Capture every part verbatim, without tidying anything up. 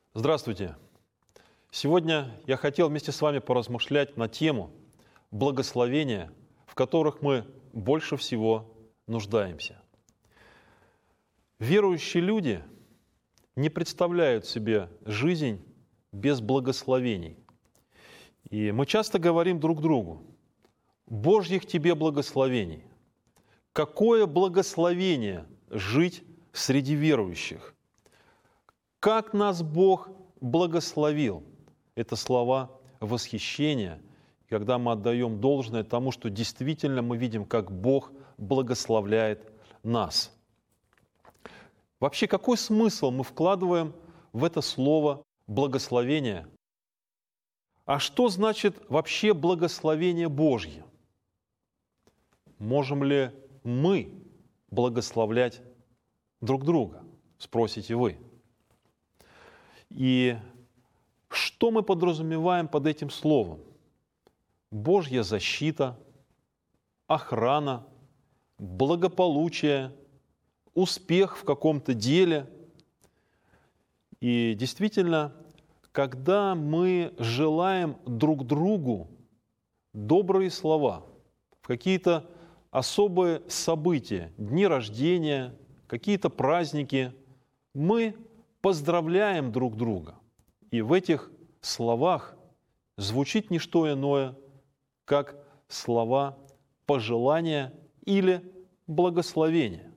Здравствуйте! Сегодня я хотел вместе с вами поразмышлять на тему благословения, в которых мы больше всего нуждаемся. Верующие люди не представляют себе жизнь без благословений. И мы часто говорим друг другу: «Божьих тебе благословений». Какое благословение жить среди верующих! Как нас Бог благословил! Это слова восхищения, когда мы отдаем должное тому, что действительно мы видим, как Бог благословляет нас. Вообще, какой смысл мы вкладываем в это слово «благословение»? А что значит вообще благословение Божье? Можем ли мы благословлять друг друга, спросите вы? И что мы подразумеваем под этим словом? Божья защита, охрана, благополучие, успех в каком-то деле. И действительно, когда мы желаем друг другу добрые слова, в какие-то особые события, дни рождения, какие-то праздники, мы поздравляем друг друга. И в этих словах звучит не что иное, как слова пожелания или благословения.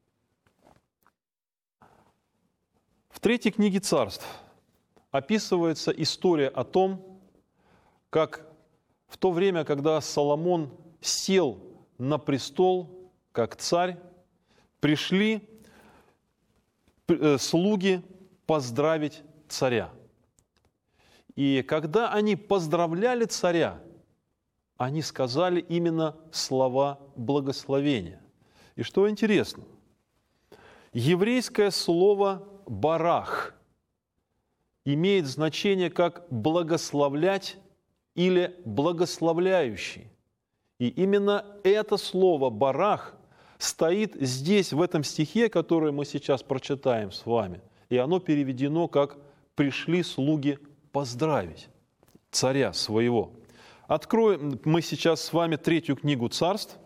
В третьей книге Царств описывается история о том, как в то время, когда Соломон сел на престол как царь, пришли слуги поздравить царя. И когда они поздравляли царя, они сказали именно слова благословения. И что интересно, еврейское слово «барах» имеет значение как «благословлять» или «благословляющий». И именно это слово «барах» стоит здесь, в этом стихе, который мы сейчас прочитаем с вами. И оно переведено как «пришли слуги поздравить царя своего». Откроем мы сейчас с вами третью книгу Царств,